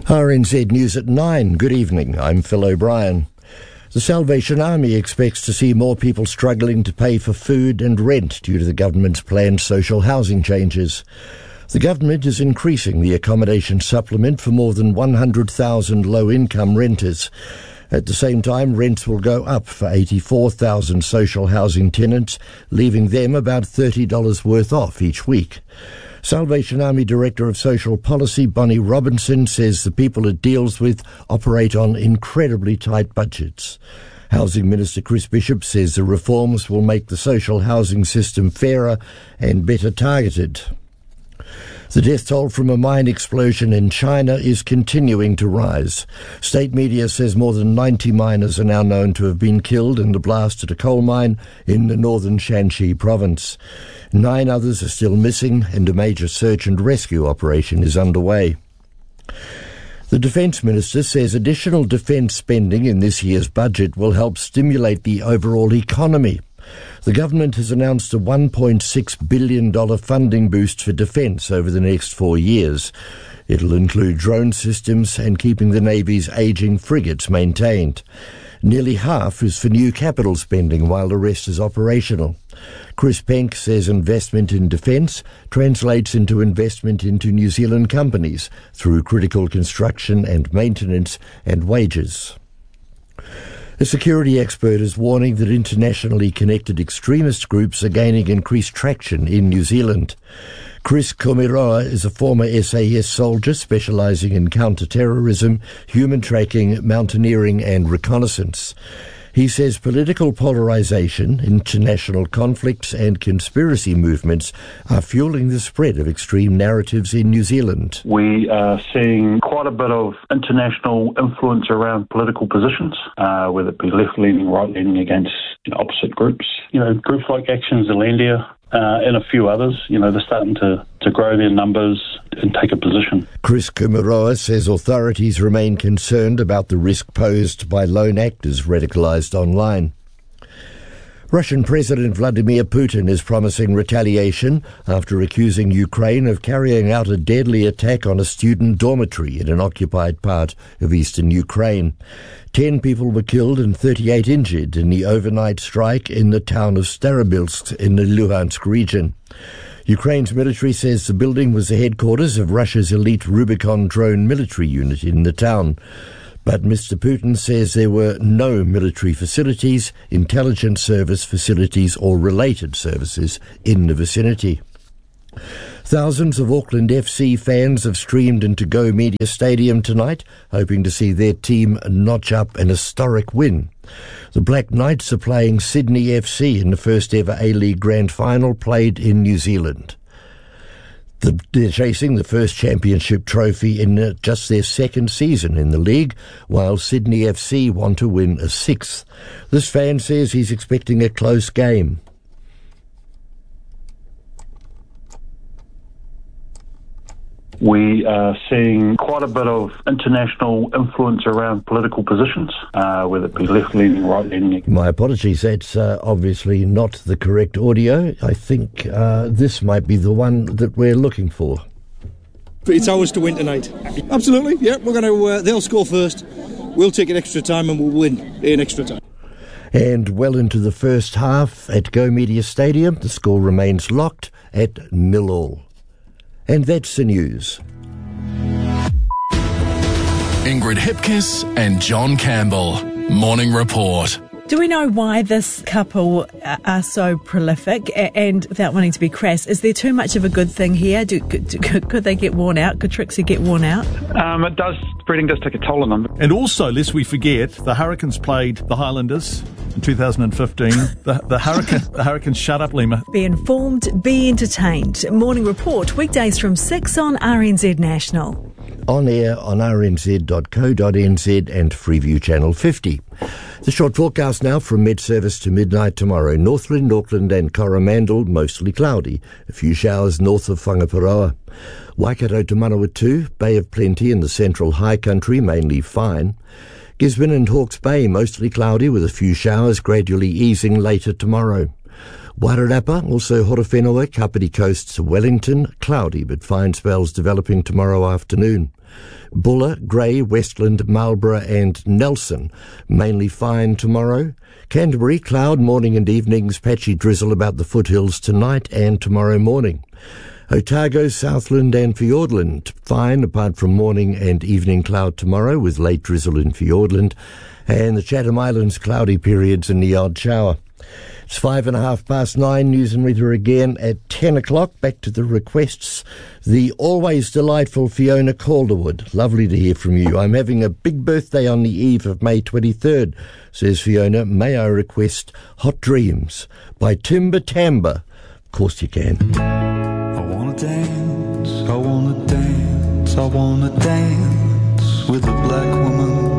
RNZ News at 9. Good evening. I'm Phil O'Brien. The Salvation Army expects to see more people struggling to pay for food and rent due to the government's planned social housing changes. The government is increasing the accommodation supplement for more than 100,000 low-income renters. At the same time, rents will go up for 84,000 social housing tenants, leaving them about $30 worth off each week. Salvation Army Director of Social Policy Bonnie Robinson says the people it deals with operate on incredibly tight budgets. Housing Minister Chris Bishop says the reforms will make the social housing system fairer and better targeted. The death toll from a mine explosion in China is continuing to rise. State media says more than 90 miners are now known to have been killed in the blast at a coal mine in the northern Shanxi province. 9 others are still missing, and a major search and rescue operation is underway. The Defence Minister says additional defence spending in this year's budget will help stimulate the overall economy. The government has announced a $1.6 billion funding boost for defence over the next 4 years. It'll include drone systems and keeping the Navy's ageing frigates maintained. Nearly half is for new capital spending, while the rest is operational. Chris Penk says investment in defence translates into investment into New Zealand companies through critical construction and maintenance and wages. A security expert is warning that internationally connected extremist groups are gaining increased traction in New Zealand. Chris Kumiroa is a former SAS soldier specialising in counter-terrorism, human tracking, mountaineering and reconnaissance. He says political polarisation, international conflicts and conspiracy movements are fueling the spread of extreme narratives in New Zealand. We are seeing quite a bit of international influence around political positions, whether it be left-leaning, right-leaning against opposite groups. Groups like Action Zealandia and a few others, they're starting to grow their numbers and take a position. Chris Kumiroa says authorities remain concerned about the risk posed by lone actors radicalised online. Russian President Vladimir Putin is promising retaliation after accusing Ukraine of carrying out a deadly attack on a student dormitory in an occupied part of eastern Ukraine. 10 people were killed and 38 injured in the overnight strike in the town of Starobilsk in the Luhansk region. Ukraine's military says the building was the headquarters of Russia's elite Rubicon drone military unit in the town. But Mr. Putin says there were no military facilities, intelligence service facilities or related services in the vicinity. Thousands of Auckland FC fans have streamed into Go Media Stadium tonight, hoping to see their team notch up an historic win. The Black Knights are playing Sydney FC in the first ever A-League Grand Final played in New Zealand. They're chasing the first championship trophy in just their second season in the league, while Sydney FC want to win a sixth. This fan says he's expecting a close game. We are seeing quite a bit of international influence around political positions, whether it be left-leaning, right-leaning. My apologies, that's obviously not the correct audio. I think this might be the one that we're looking for. It's ours to win tonight. Absolutely, yeah, we're going to, they'll score first, we'll take it extra time and we'll win in extra time. And well into the first half at Go Media Stadium, the score remains locked at 0-0. And that's the news. Ingrid Hipkiss and John Campbell. Morning Report. Do we know why this couple are so prolific? And without wanting to be crass, is there too much of a good thing here? Could they get worn out? Could Trixie get worn out? It does. Breeding does take a toll on them. And also, lest we forget, the Hurricanes played the Highlanders in 2015. The Hurricanes shut up, Lima. Be informed, be entertained. Morning Report, weekdays from 6 on RNZ National. On air on rnz.co.nz and Freeview Channel 50. The short forecast now from mid-service to midnight tomorrow. Northland, Auckland and Coromandel, mostly cloudy. A few showers north of Whangaparoa. Waikato to Manawatu, Bay of Plenty in the central high country, mainly fine. Gisborne and Hawke's Bay, mostly cloudy with a few showers gradually easing later tomorrow. Wairarapa, also Horowhenua, Kapiti Coast to Wellington, cloudy but fine spells developing tomorrow afternoon. Buller, Grey, Westland, Marlborough and Nelson, mainly fine tomorrow. Canterbury, cloud, morning and evenings, patchy drizzle about the foothills tonight and tomorrow morning. Otago, Southland and Fiordland, fine apart from morning and evening cloud tomorrow with late drizzle in Fiordland. And the Chatham Islands, cloudy periods and the odd shower. It's 9:05, news and weather again at 10 o'clock. Back to the requests. The always delightful Fiona Calderwood. Lovely to hear from you. I'm having a big birthday on the eve of May 23rd, says Fiona. May I request Hot Dreams by Timber Tamba? Of course you can. I wanna dance, I wanna dance, I wanna dance with a black woman